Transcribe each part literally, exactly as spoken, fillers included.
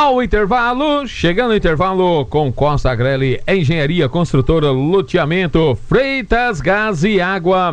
Ao intervalo, chegando o intervalo com Costa Agrelli, Engenharia Construtora, Loteamento, Freitas, Gás e Água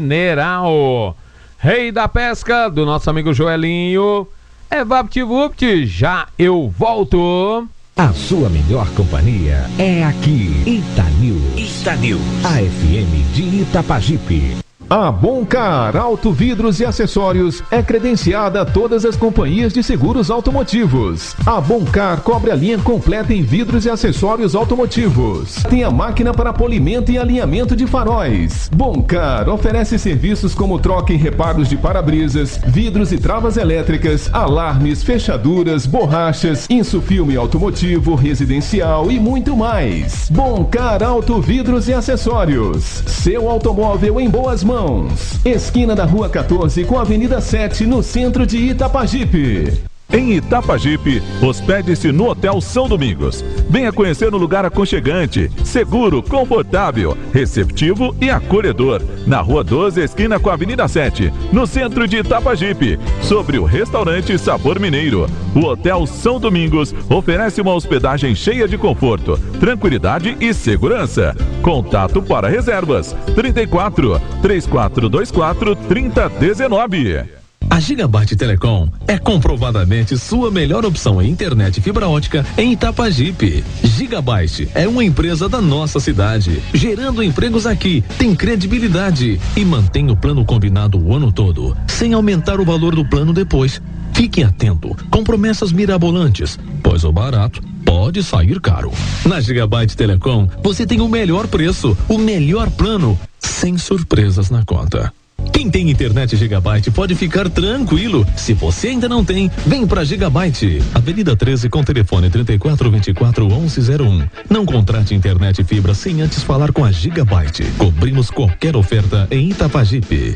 Mineral. Rei da Pesca, do nosso amigo Joelinho. É VaptVupt, já eu volto. A sua melhor companhia é aqui, Itanews. Itanews. A F M de Itapajipe. A Boncar Auto Vidros e Acessórios é credenciada a todas as companhias de seguros automotivos. A Boncar cobre a linha completa em vidros e acessórios automotivos. Tem a máquina para polimento e alinhamento de faróis. Boncar oferece serviços como troca e reparos de para-brisas, vidros e travas elétricas, alarmes, fechaduras, borrachas, insufilme automotivo, residencial e muito mais. Boncar Auto Vidros e Acessórios. Seu automóvel em boas mãos. Esquina da Rua quatorze com a Avenida sete, no centro de Itapajipe. Em Itapajipe, hospede-se no Hotel São Domingos. Venha conhecer um lugar aconchegante, seguro, confortável, receptivo e acolhedor. Na Rua doze, esquina com a Avenida sete, no centro de Itapajipe. Sobre o restaurante Sabor Mineiro. O Hotel São Domingos oferece uma hospedagem cheia de conforto, tranquilidade e segurança. Contato para reservas: trinta e quatro, três quatro dois quatro, trinta dezenove. A Gigabyte Telecom é comprovadamente sua melhor opção em internet fibra ótica em Itapajipe. Gigabyte é uma empresa da nossa cidade, gerando empregos aqui, tem credibilidade e mantém o plano combinado o ano todo, sem aumentar o valor do plano depois. Fique atento com promessas mirabolantes, pois o barato pode sair caro. Na Gigabyte Telecom, você tem o melhor preço, o melhor plano, sem surpresas na conta. Quem tem internet Gigabyte pode ficar tranquilo. Se você ainda não tem, vem pra Gigabyte. Avenida treze com telefone trinta e quatro, vinte e quatro, onze zero um. Não contrate internet fibra sem antes falar com a Gigabyte. Cobrimos qualquer oferta em Itapajipe.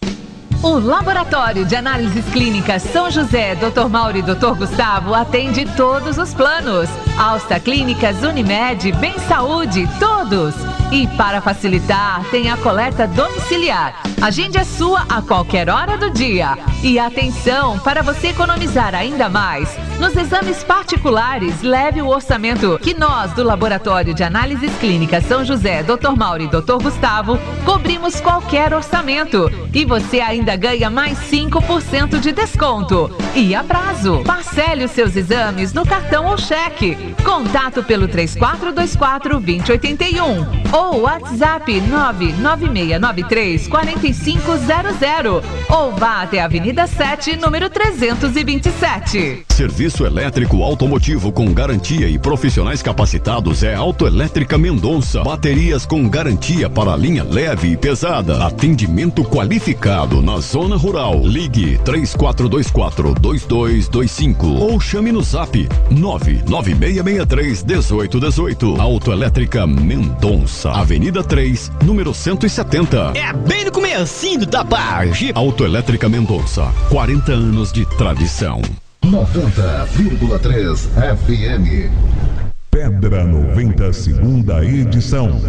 O Laboratório de Análises Clínicas São José, doutor Mauro e doutor Gustavo atende todos os planos. Alsta Clínicas, Unimed, Bem Saúde, todos. E para facilitar, tem a coleta domiciliar. Agende a sua a qualquer hora do dia. E atenção, para você economizar ainda mais, nos exames particulares, leve o orçamento que nós do Laboratório de Análises Clínicas São José, doutor Mauro e doutor Gustavo, cobrimos qualquer orçamento. E você ainda ganha mais cinco por cento de desconto. E a prazo. Parcele os seus exames no cartão ou cheque. Contato pelo três quatro dois quatro, dois zero oito um ou WhatsApp nove nove seis nove três, quatro cinco zero zero ou vá até a Avenida sete, número trezentos e vinte e sete. Serviço elétrico automotivo com garantia e profissionais capacitados é Autoelétrica Mendonça. Baterias com garantia para linha leve e pesada. Atendimento qualificado na zona rural. Ligue três quatro dois quatro, dois dois dois cinco ou chame no zap nove nove seis seis três, um oito um oito. Autoelétrica Mendonça, Avenida três, número cento e setenta. É bem no comecinho da Pajipe. Autoelétrica Mendonça, quarenta anos de tradição. noventa vírgula três F M. Pedra noventa, segunda edição.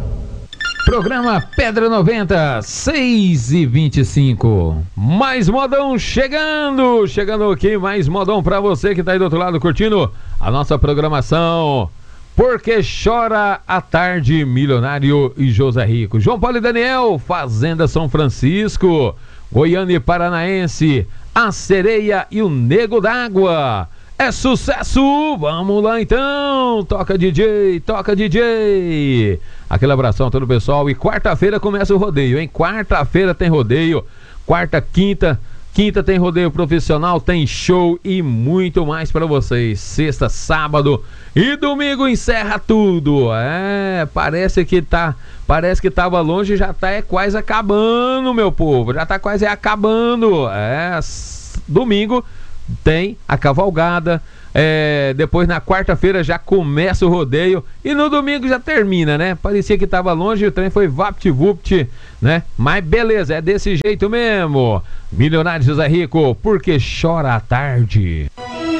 Programa Pedra noventa, seis e vinte e cinco. Mais modão chegando, chegando aqui, mais modão pra você que tá aí do outro lado curtindo a nossa programação. Porque chora a tarde, Milionário e José Rico. João Paulo e Daniel, Fazenda São Francisco, Goiânia e Paranaense, A Sereia e o Nego d'Água. É sucesso! Vamos lá então! Toca D J, toca D J! Aquele abração a todo o pessoal. E quarta-feira começa o rodeio, hein? Quarta-feira tem rodeio. Quarta, quinta. Quinta tem rodeio profissional, tem show e muito mais pra vocês. Sexta, sábado e domingo encerra tudo. É, parece que tá, parece que tava longe e já tá é quase acabando, meu povo. Já tá quase acabando. É, domingo tem a cavalgada. É, depois na quarta-feira já começa o rodeio e no domingo já termina, né? Parecia que tava longe e o trem foi VaptVupt, né? Mas beleza, é desse jeito mesmo. Milionário José Rico, porque chora à tarde.